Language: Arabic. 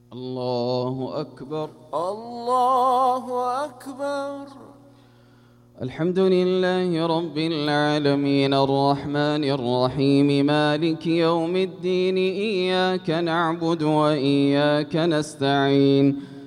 الله أكبر. الله أكبر. الحمد لله رب العالمين الرحمن الرحيم مالك يوم الدين إياك نعبد وإياك نستعين